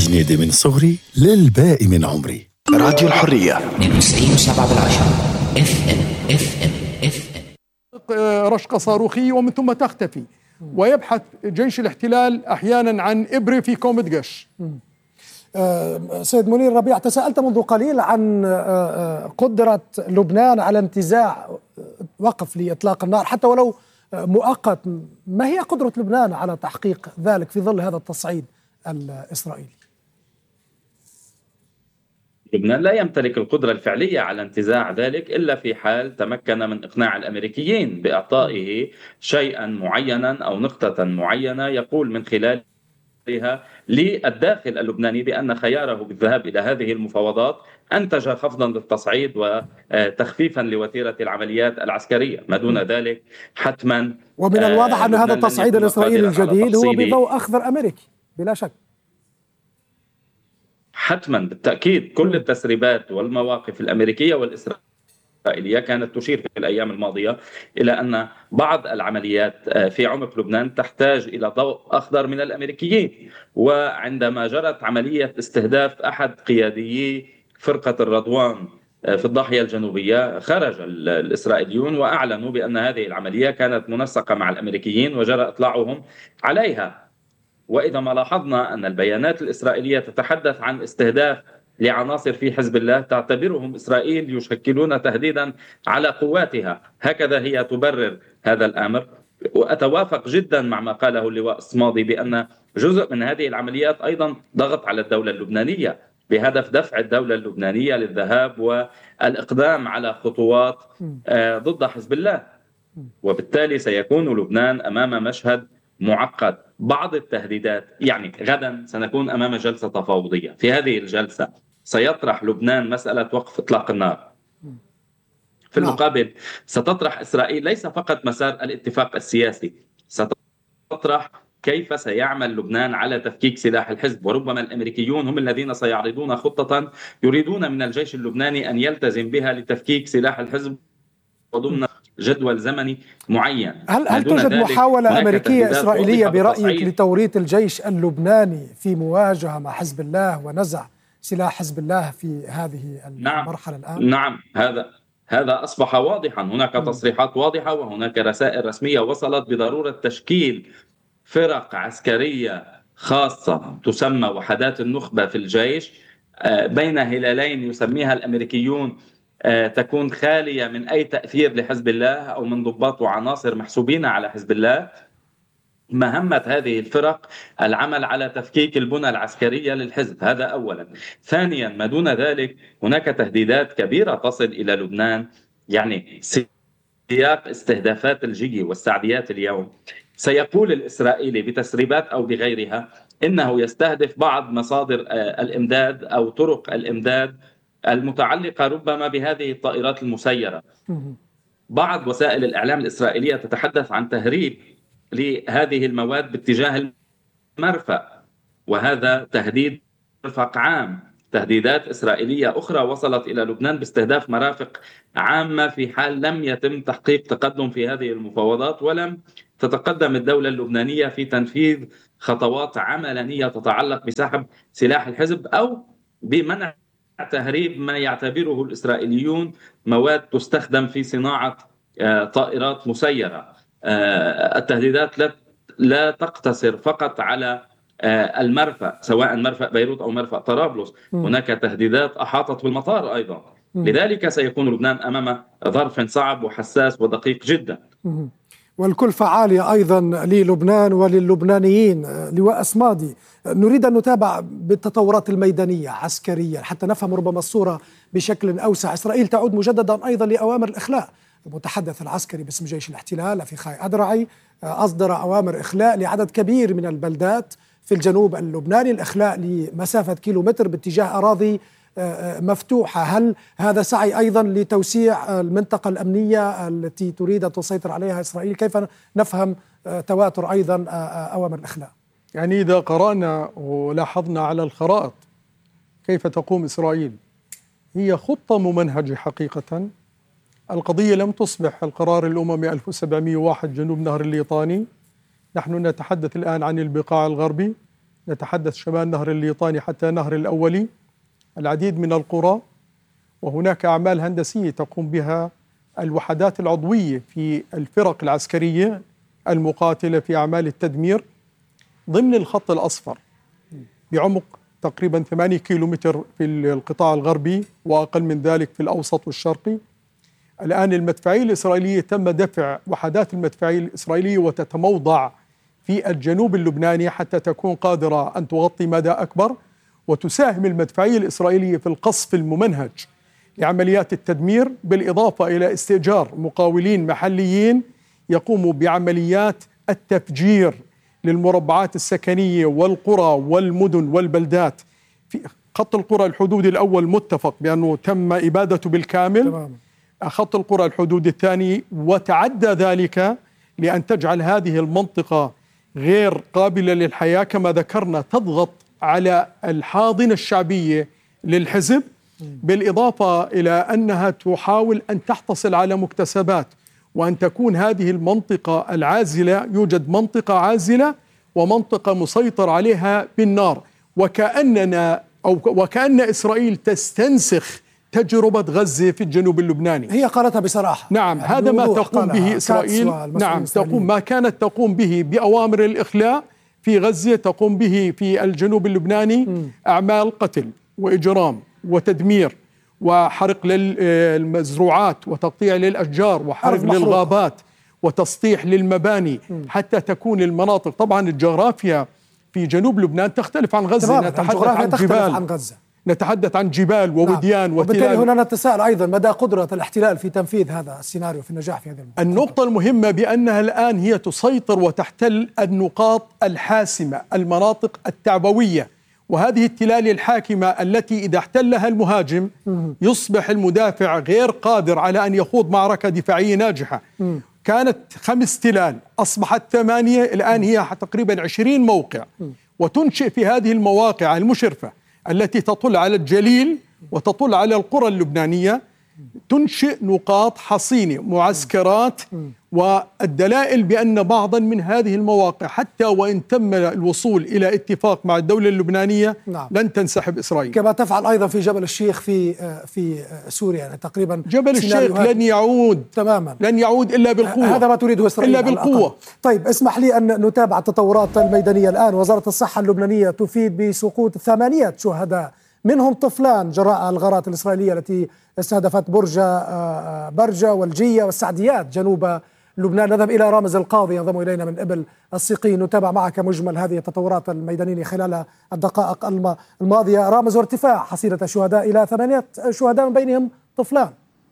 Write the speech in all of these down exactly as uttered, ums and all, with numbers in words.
جنيدة من صغري للباقي من عمري. راديو الحرية تسعين وسبعة بالعشرة اف ام اف ام اف ام. رشقة صاروخية ومن ثم تختفي، ويبحث جيش الاحتلال أحيانا عن إبرة في كومة قش. آه سيد منير ربيع، تساءلت منذ قليل عن آه قدرة لبنان على انتزاع وقف لإطلاق النار حتى ولو مؤقت. ما هي قدرة لبنان على تحقيق ذلك في ظل هذا التصعيد الإسرائيلي؟ لبنان لا يمتلك القدرة الفعلية على انتزاع ذلك إلا في حال تمكن من إقناع الأمريكيين بإعطائه شيئا معينا أو نقطة معينة يقول من خلالها للداخل اللبناني بأن خياره بالذهاب إلى هذه المفاوضات أنتج خفضا للتصعيد وتخفيفا لوتيرة العمليات العسكرية. ما دون ذلك حتما ومن الواضح أن هذا التصعيد الإسرائيلي الجديد هو بضوء أخضر أمريكي بلا شك. حتما بالتأكيد كل التسريبات والمواقف الأمريكية والإسرائيلية كانت تشير في الأيام الماضية إلى أن بعض العمليات في عمق لبنان تحتاج إلى ضوء أخضر من الأمريكيين. وعندما جرت عملية استهداف أحد قياديي فرقة الرضوان في الضاحية الجنوبية خرج الإسرائيليون وأعلنوا بأن هذه العملية كانت منسقة مع الأمريكيين وجرى إطلاعهم عليها. وإذا ما لاحظنا أن البيانات الإسرائيلية تتحدث عن استهداف لعناصر في حزب الله تعتبرهم إسرائيل يشكلون تهديدا على قواتها، هكذا هي تبرر هذا الأمر. وأتوافق جدا مع ما قاله اللواء الصمادي بأن جزء من هذه العمليات أيضا ضغط على الدولة اللبنانية بهدف دفع الدولة اللبنانية للذهاب والإقدام على خطوات ضد حزب الله، وبالتالي سيكون لبنان أمام مشهد معقد. بعض التهديدات يعني غدا سنكون أمام جلسة تفاوضية، في هذه الجلسة سيطرح لبنان مسألة وقف إطلاق النار. في المقابل ستطرح إسرائيل ليس فقط مسار الاتفاق السياسي، ستطرح كيف سيعمل لبنان على تفكيك سلاح الحزب. وربما الأمريكيون هم الذين سيعرضون خطة يريدون من الجيش اللبناني أن يلتزم بها لتفكيك سلاح الحزب وضمن جدول زمني معين. هل هل توجد محاولة أمريكية إسرائيلية برأيك لتوريط الجيش اللبناني في مواجهة مع حزب الله ونزع سلاح حزب الله في هذه المرحلة نعم الآن؟ نعم هذا هذا أصبح واضحا. هناك تصريحات واضحة وهناك رسائل رسمية وصلت بضرورة تشكيل فرق عسكرية خاصة تسمى وحدات النخبة في الجيش بين هلالين يسميها الأمريكيون تكون خالية من أي تأثير لحزب الله أو من ضباط وعناصر محسوبين على حزب الله. مهمة هذه الفرق العمل على تفكيك البنى العسكرية للحزب، هذا أولا. ثانيا ما دون ذلك هناك تهديدات كبيرة تصل إلى لبنان، يعني سياق استهدافات الجي والسعديات اليوم سيقول الإسرائيلي بتسريبات أو بغيرها إنه يستهدف بعض مصادر الإمداد أو طرق الإمداد المتعلقة ربما بهذه الطائرات المسيرة. بعض وسائل الإعلام الإسرائيلية تتحدث عن تهريب لهذه المواد باتجاه المرفأ، وهذا تهديد مرفق عام. تهديدات إسرائيلية أخرى وصلت إلى لبنان باستهداف مرافق عامة في حال لم يتم تحقيق تقدم في هذه المفاوضات ولم تتقدم الدولة اللبنانية في تنفيذ خطوات عملية تتعلق بسحب سلاح الحزب أو بمنع تهريب ما يعتبره الإسرائيليون مواد تستخدم في صناعة طائرات مسيرة. التهديدات لا لا تقتصر فقط على المرفأ، سواء مرفأ بيروت أو مرفأ طرابلس، هناك تهديدات أحاطت بالمطار أيضا. لذلك سيكون لبنان أمام ظرف صعب وحساس ودقيق جدا. والكلفة عالية أيضا للبنان وللبنانيين. لواء صمادي، نريد أن نتابع بالتطورات الميدانية عسكريا حتى نفهم ربما الصورة بشكل أوسع. إسرائيل تعود مجددا أيضا لأوامر الإخلاء. المتحدث العسكري باسم جيش الاحتلال أفيخاي أدرعي أصدر أوامر إخلاء لعدد كبير من البلدات في الجنوب اللبناني، الإخلاء لمسافة كيلومتر باتجاه أراضي مفتوحة. هل هذا سعي أيضا لتوسيع المنطقة الأمنية التي تريد أن تسيطر عليها إسرائيل؟ كيف نفهم تواتر أيضا أوامر الإخلاء؟ يعني إذا قرأنا ولاحظنا على الخرائط كيف تقوم إسرائيل، هي خطة ممنهجة حقيقة. القضية لم تصبح القرار الأممي ألف وسبعمئة وواحد جنوب نهر الليطاني، نحن نتحدث الآن عن البقاع الغربي. نتحدث شمال نهر الليطاني حتى نهر الأولي، العديد من القرى، وهناك أعمال هندسية تقوم بها الوحدات العضوية في الفرق العسكرية المقاتلة في أعمال التدمير ضمن الخط الأصفر بعمق تقريبا ثمانية كيلومتر في القطاع الغربي وأقل من ذلك في الأوسط والشرقي. الآن المدفعية الإسرائيلية تم دفع وحدات المدفعية الإسرائيلية وتتموضع في الجنوب اللبناني حتى تكون قادرة أن تغطي مدى أكبر، وتساهم المدفعية الإسرائيلية في القصف الممنهج لعمليات التدمير، بالإضافة إلى استئجار مقاولين محليين يقوموا بعمليات التفجير للمربعات السكنية والقرى والمدن والبلدات. في خط القرى الحدودي الأول متفق بأنه تم إبادته بالكامل، تمام. خط القرى الحدودي الثاني، وتعدى ذلك لأن تجعل هذه المنطقة غير قابلة للحياة كما ذكرنا، تضغط على الحاضنة الشعبية للحزب، بالإضافة إلى أنها تحاول أن تحتصل على مكتسبات، وأن تكون هذه المنطقة العازلة، يوجد منطقة عازلة ومنطقة مسيطر عليها بالنار، وكأننا أو وكأن إسرائيل تستنسخ تجربة غزة في الجنوب اللبناني. هي قالتها بصراحة. نعم، يعني هذا ما تقوم به إسرائيل. نعم، تقوم ما كانت تقوم به بأوامر الإخلاء في غزة، تقوم به في الجنوب اللبناني. م. أعمال قتل وإجرام وتدمير وحرق للمزروعات وتقطيع للأشجار وحرق للغابات وتسطيح للمباني، م. حتى تكون المناطق، طبعا الجغرافيا في جنوب لبنان تختلف عن غزة، نتحدث عن جبال عن غزة. نتحدث عن جبال ووديان. نعم. وبالتالي هنا نتساءل أيضا مدى قدرة الاحتلال في تنفيذ هذا السيناريو في النجاح في هذه المنطقة. النقطة المهمة بأنها الآن هي تسيطر وتحتل النقاط الحاسمة، المناطق التعبوية، وهذه التلال الحاكمة التي إذا احتلها المهاجم يصبح المدافع غير قادر على أن يخوض معركة دفاعية ناجحة. م. كانت خمس تلال أصبحت ثمانية، الآن هي تقريبا عشرين موقع، وتنشئ في هذه المواقع المشرفة التي تطل على الجليل وتطل على القرى اللبنانية، تنشئ نقاط حصينة، معسكرات، والدلائل بأن بعضا من هذه المواقع حتى وإن تم الوصول إلى اتفاق مع الدولة اللبنانية، نعم. لن تنسحب إسرائيل، كما تفعل أيضا في جبل الشيخ في في سوريا. يعني تقريبا جبل الشيخ لن يعود تماما، لن يعود إلا بالقوة. هذا ما تريده إسرائيل إلا بالقوة. طيب اسمح لي أن نتابع التطورات الميدانية الآن. وزارة الصحة اللبنانية تفيد بسقوط ثمانية شهداء منهم طفلان جراء الغارات الإسرائيلية التي استهدفت برج برجة والجية والسعديات جنوب لبنان. نذهب إلى رامز القاضي ينضم إلينا من إبل السقين، نتابع معك مجمل هذه التطورات الميدانية خلال الدقائق الماضية. رامز، وارتفاع حصيلة الشهداء إلى ثمانية شهداء من بينهم طفلان.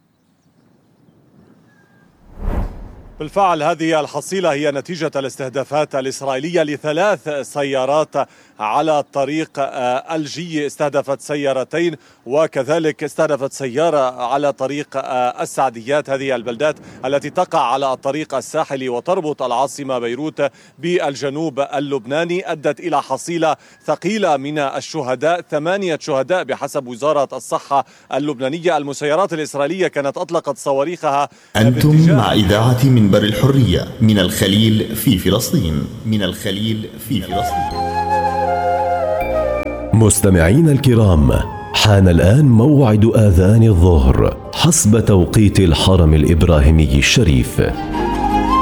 بالفعل هذه الحصيلة هي نتيجة الاستهدافات الإسرائيلية لثلاث سيارات على طريق الجي، استهدفت سيارتين، وكذلك استهدفت سيارة على طريق السعديات، هذه البلدات التي تقع على الطريق الساحلي وتربط العاصمة بيروت بالجنوب اللبناني، أدت إلى حصيلة ثقيلة من الشهداء، ثمانية شهداء بحسب وزارة الصحة اللبنانية. المسيرات الإسرائيلية كانت أطلقت صواريخها. أنتم مع إذاعة منبر الحرية من الخليل في فلسطين، من الخليل في فلسطين. مستمعين الكرام، حان الآن موعد آذان الظهر حسب توقيت الحرم الإبراهيمي الشريف.